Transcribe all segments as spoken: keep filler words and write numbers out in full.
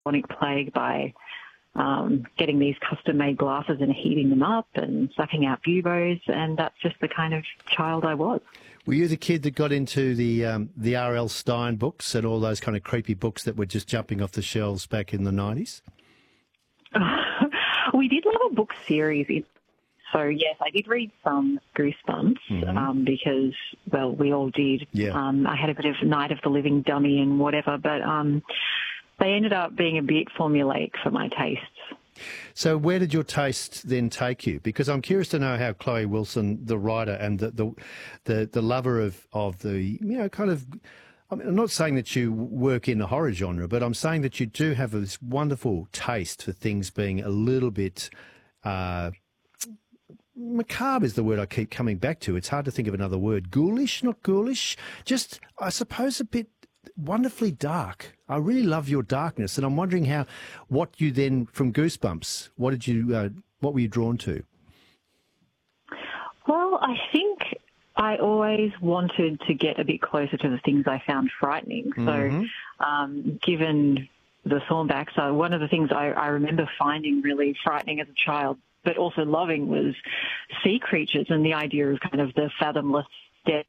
bubonic plague by um, getting these custom-made glasses and heating them up and sucking out buboes, and that's just the kind of child I was. Were you the kid that got into the um, the R L. Stein books and all those kind of creepy books that were just jumping off the shelves back in the nineties? We did love a book series. So, yes, I did read some Goosebumps mm-hmm. um, because, well, we all did. Yeah. Um, I had a bit of Night of the Living Dummy and whatever, but um, they ended up being a bit formulaic for my tastes. So where did your taste then take you? Because I'm curious to know how Chloe Wilson, the writer and the the, the, the lover of, of the, you know, kind of... I mean, I'm not saying that you work in the horror genre, but I'm saying that you do have this wonderful taste for things being a little bit... Uh, macabre is the word I keep coming back to. It's hard to think of another word. Ghoulish, not ghoulish. Just, I suppose, a bit wonderfully dark. I really love your darkness, and I'm wondering how, what you then, from Goosebumps, what did you, uh, what were you drawn to? Well, I think I always wanted to get a bit closer to the things I found frightening. Mm-hmm. So, um, given the Thornbacks, uh, one of the things I, I remember finding really frightening as a child, but also loving, was sea creatures and the idea of kind of the fathomless depth.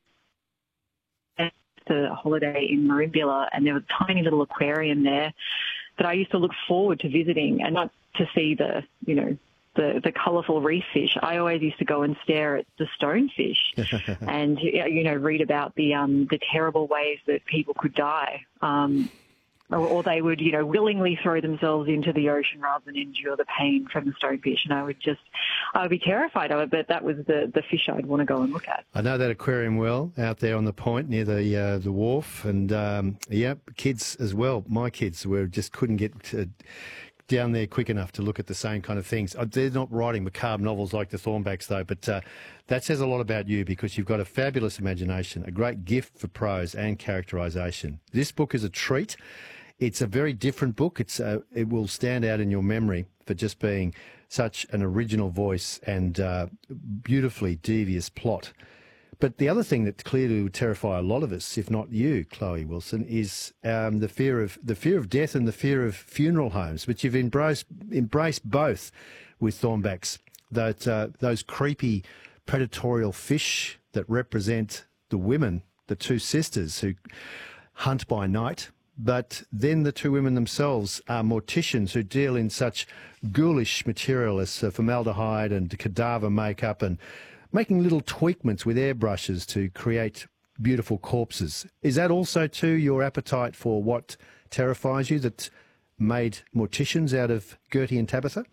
The holiday in Merimbula, and there was a tiny little aquarium there that I used to look forward to visiting, and not to see the, you know, the, the colourful reef fish. I always used to go and stare at the stonefish and, you know, read about the um, the terrible ways that people could die. Um, Or, or they would, you know, willingly throw themselves into the ocean rather than endure the pain from the stonefish. And I would just, I would be terrified of it, but that was the, the fish I'd want to go and look at. I know that aquarium well, out there on the point near the uh, the wharf. And, um, yeah, kids as well. My kids were just couldn't get to, down there quick enough to look at the same kind of things. They're not writing macabre novels like the Thornbacks, though, but uh, that says a lot about you, because you've got a fabulous imagination, a great gift for prose and characterisation. This book is a treat. It's a very different book. It's uh, it will stand out in your memory for just being such an original voice and uh, beautifully devious plot. But the other thing that clearly would terrify a lot of us, if not you, Chloe Wilson, is um, the fear of the fear of death and the fear of funeral homes. But you've embraced embraced both with Thornbacks. That uh, those creepy predatorial fish that represent the women, the two sisters who hunt by night. But then the two women themselves are morticians who deal in such ghoulish material as uh, formaldehyde and cadaver makeup, and making little tweakments with airbrushes to create beautiful corpses. Is that also, too, your appetite for what terrifies you that made morticians out of Gertie and Tabitha?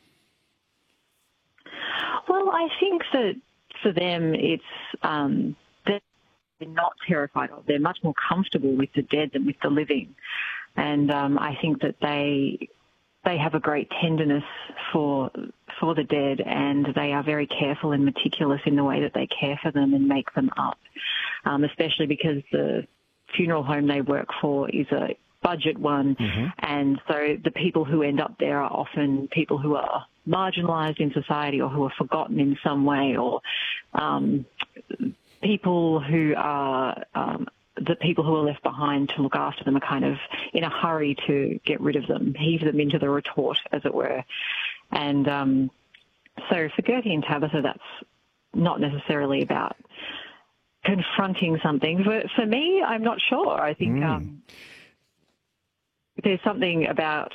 Well, I think that for them it's... Um they're not terrified of. They're much more comfortable with the dead than with the living. And um, I think that they they have a great tenderness for for the dead, and they are very careful and meticulous in the way that they care for them and make them up, um, especially because the funeral home they work for is a budget one. Mm-hmm. And so the people who end up there are often people who are marginalised in society or who are forgotten in some way, or um people who are, um, the people who are left behind to look after them are kind of in a hurry to get rid of them, heave them into the retort, as it were. And um, so for Gertie and Tabitha, that's not necessarily about confronting something. For, for me, I'm not sure. I think mm. um, there's something about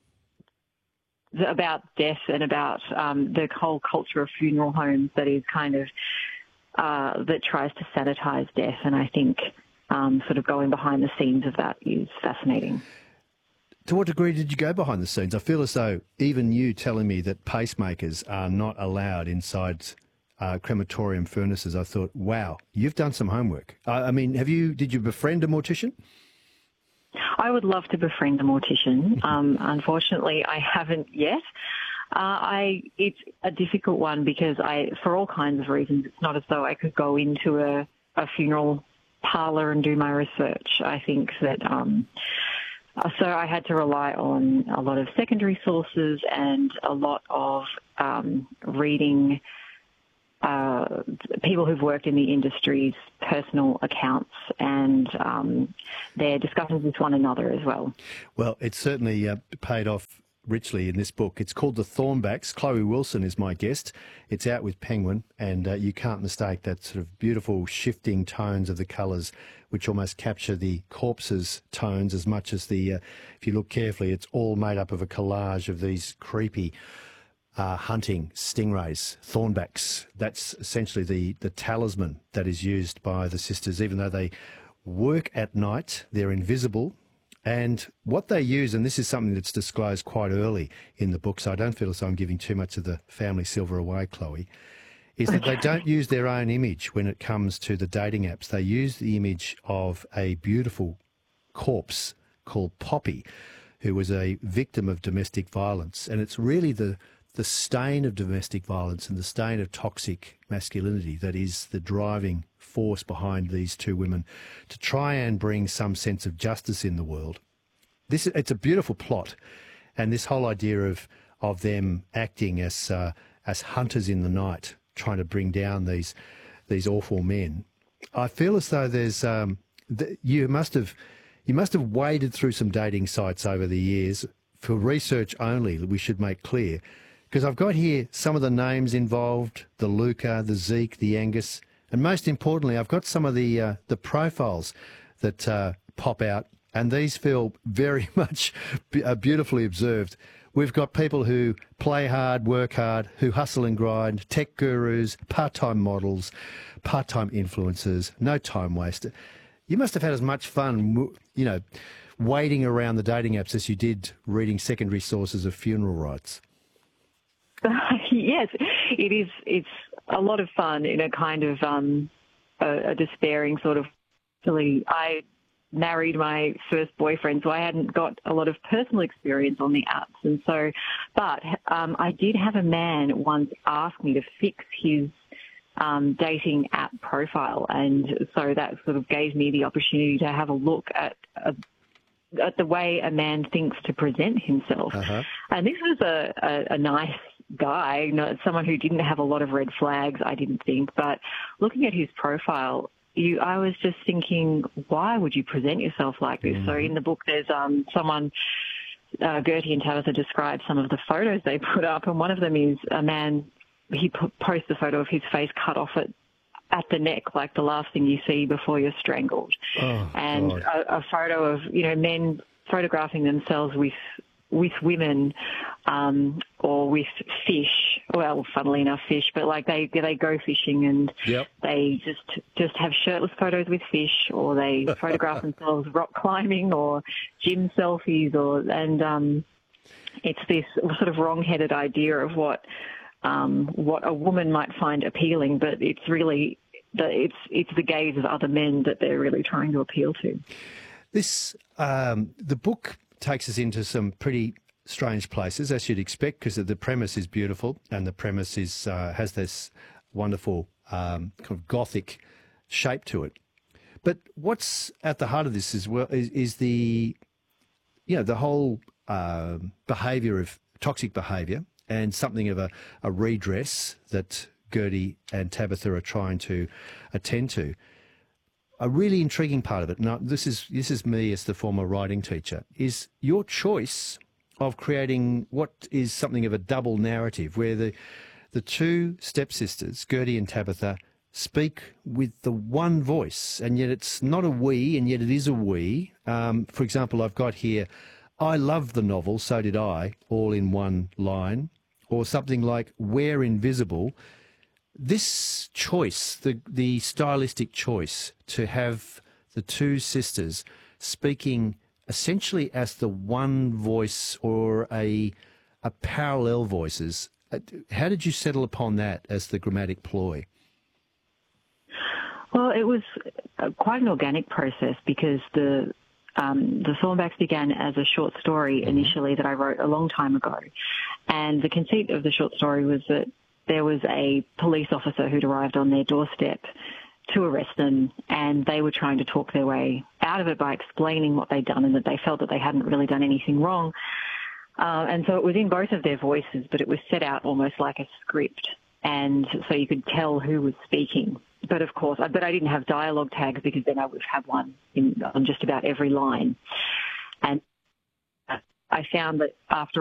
about death and about um, the whole culture of funeral homes that is kind of Uh, that tries to sanitise death, and I think um, sort of going behind the scenes of that is fascinating. To what degree did you go behind the scenes? I feel as though even you telling me that pacemakers are not allowed inside uh, crematorium furnaces, I thought, wow, you've done some homework. Uh, I mean, have you? Did you befriend a mortician? I would love to befriend a mortician. um, unfortunately, I haven't yet. Uh, I it's a difficult one because I, for all kinds of reasons, it's not as though I could go into a, a funeral parlour and do my research. I think that um, so I had to rely on a lot of secondary sources and a lot of um, reading uh, people who've worked in the industry's personal accounts and um, their discussions with one another as well. Well, it's certainly uh, paid off richly in this book. It's called The Thornbacks. Chloe Wilson is my guest. It's out with Penguin, and uh, you can't mistake that sort of beautiful shifting tones of the colours, which almost capture the corpses' tones as much as the, uh, if you look carefully, it's all made up of a collage of these creepy uh, hunting stingrays, thornbacks. That's essentially the, the talisman that is used by the sisters. Even though they work at night, they're invisible. And what they use, and this is something that's disclosed quite early in the book, so I don't feel as though I'm giving too much of the family silver away, Chloe, is that they don't use their own image when it comes to the dating apps. They use the image of a beautiful corpse called Poppy, who was a victim of domestic violence. And it's really the, the stain of domestic violence and the stain of toxic masculinity that is the driving force behind these two women to try and bring some sense of justice in the world. This it's a beautiful plot, and this whole idea of of them acting as uh, as hunters in the night, trying to bring down these these awful men. I feel as though there's um, th- you must have you must have waded through some dating sites over the years for research only. We should make clear, because I've got here some of the names involved: the Luca, the Zeke, the Angus. And most importantly, I've got some of the uh, the profiles that uh, pop out, and these feel very much be, uh, beautifully observed. We've got people who play hard, work hard, who hustle and grind, tech gurus, part-time models, part-time influencers, no time waster. You must have had as much fun, you know, wading around the dating apps as you did reading secondary sources of funeral rites. Yes, it is. It's a lot of fun in a kind of um, a, a despairing sort of silly. I married my first boyfriend, so I hadn't got a lot of personal experience on the apps, and so, but um, I did have a man once ask me to fix his um, dating app profile, and so that sort of gave me the opportunity to have a look at a at the way a man thinks to present himself. Uh-huh. And this was a, a, a nice guy, not someone who didn't have a lot of red flags, I didn't think. But looking at his profile, you, I was just thinking, why would you present yourself like this? Mm. So in the book, there's um, someone, uh, Gertie and Tabitha describe some of the photos they put up, and one of them is a man, he p- posts a photo of his face cut off at at the neck, like the last thing you see before you're strangled. Oh, and a, a photo of, you know, men photographing themselves with with women um, or with fish. Well, funnily enough, fish, but like they they go fishing and yep. they just just have shirtless photos with fish, or they photograph themselves rock climbing or gym selfies, or and um, it's this sort of wrong-headed idea of what um, what a woman might find appealing, but it's really the, it's it's the gaze of other men that they're really trying to appeal to. This um, the book takes us into some pretty strange places, as you'd expect, because the premise is beautiful and the premise is uh, has this wonderful um, kind of gothic shape to it. But what's at the heart of this as well is, is the you know the whole uh, behaviour of toxic behaviour and something of a, a redress that Gertie and Tabitha are trying to attend to. A really intriguing part of it, now this is this is me as the former writing teacher, is your choice of creating what is something of a double narrative where the the two stepsisters, Gertie and Tabitha, speak with the one voice, and yet it's not a we, and yet it is a we. Um, for example, I've got here, I love the novel, so did I, all in one line, or something like, we're invisible. This choice, the the stylistic choice to have the two sisters speaking essentially as the one voice or a a parallel voices, how did you settle upon that as the grammatic ploy? Well, it was quite an organic process because the um, the Thornbacks began as a short story initially that I wrote a long time ago, and the conceit of the short story was that there was a police officer who'd arrived on their doorstep to arrest them, and they were trying to talk their way out of it by explaining what they'd done and that they felt that they hadn't really done anything wrong. Uh, and so it was in both of their voices, but it was set out almost like a script. and so you could tell who was speaking. But of course, but I didn't have dialogue tags because then I would have one in, on just about every line. And I found that after